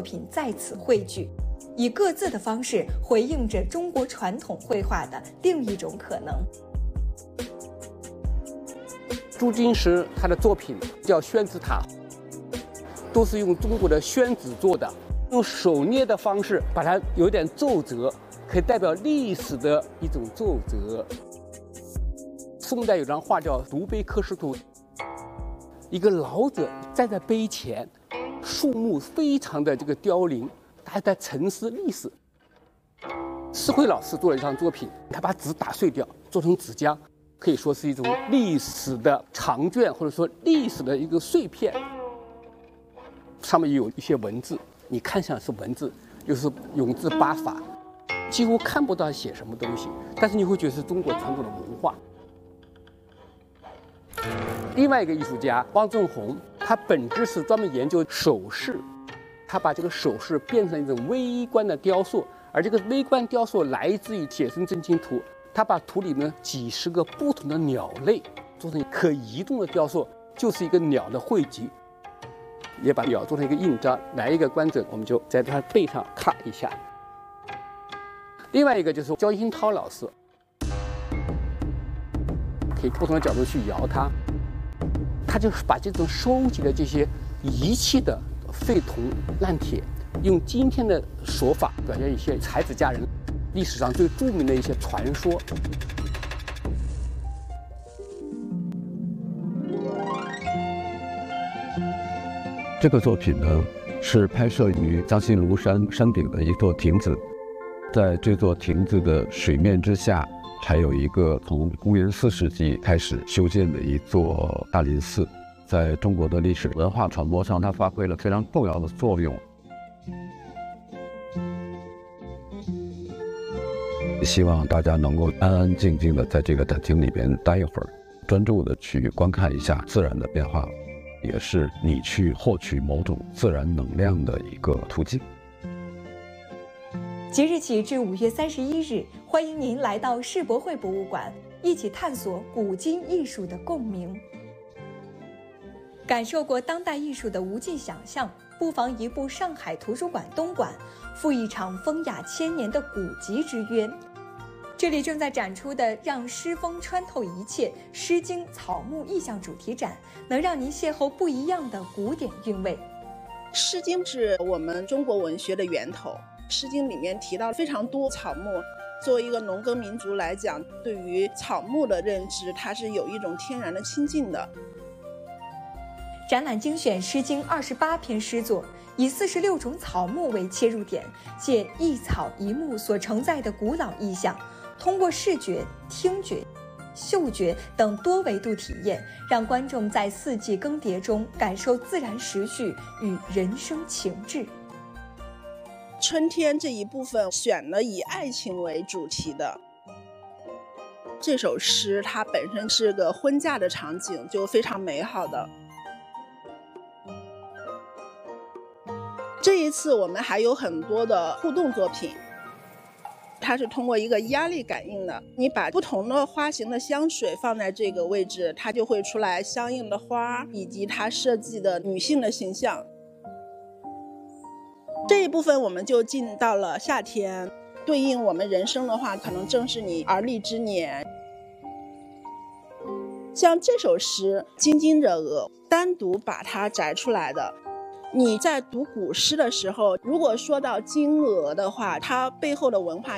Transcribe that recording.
品在此汇聚，以各自的方式回应着中国传统绘画的另一种可能。 朱金石他的作品叫宣纸塔，都是用中国的宣纸做的，用手捏的方式把它有点皱褶，可以代表历史的一种皱褶。宋代有张画叫《独碑刻石图》，一个老者站在碑前，树木非常的凋零，他在沉思历史。施辉老师做了一张作品，他把纸打碎掉，做成纸浆，可以说是一种历史的长卷，或者说历史的一个碎片。上面有一些文字，你看像是文字，又是永字八法，几乎看不到写什么东西，但是你会觉得是中国传统的文化。另外一个艺术家汪正红，他本质是专门研究首饰，他把这个首饰变成一种微观的雕塑，而这个微观雕塑来自于《写生真经图》，他把图里面几十个不同的鸟类做成可移动的雕塑，就是一个鸟的汇集，也把鸟做成一个印章。来一个观者，我们就在他背上咔一下。另外一个就是焦兴涛老师，可以不同的角度去摇它，他就把这种收集的这些遗弃的废铜烂铁，用今天的手法表现一些才子佳人历史上最著名的一些传说。 这个作品呢，是拍摄于江西庐山山顶的一座亭子，在这座亭子的水面之下，还有一个从公元4世纪开始修建的一座大林寺，在中国的历史文化传播上，它发挥了非常重要的作用。希望大家能够安安静静的在这个展厅里边待一会儿，专注的去观看一下自然的变化，也是你去获取某种自然能量的一个途径。 即日起至5月31日，欢迎您来到世博会博物馆，一起探索古今艺术的共鸣。感受过当代艺术的无尽想象，不妨移步上海图书馆东馆，赴一场风雅千年的古籍之约。这里正在展出的《让诗风穿透一切：诗经草木意象》主题展，能让您邂逅不一样的古典韵味。 诗经是我们中国文学的源头，诗经里面提到非常多草木。作为一个农耕民族来讲，对于草木的认知，它是有一种天然的亲近的。 展览精选《诗经》28篇诗作，以46种草木为切入点，借一草一木所承载的古老意象，通过视觉、听觉、嗅觉等多维度体验，让观众在四季更迭中感受自然时序与人生情志。 春天这一部分选了以爱情为主题的。这首诗它本身是个婚嫁的场景，就非常美好的。这一次我们还有很多的互动作品，它是通过一个压力感应的，你把不同的花型的香水放在这个位置，它就会出来相应的花以及它设计的女性的形象。这一部分我们就进到了夏天，对应我们人生的话，可能正是你而立之年。像这首诗《津津者鹅》，单独把它摘出来的。你在读古诗的时候，如果说到金鹅的话，它背后的文化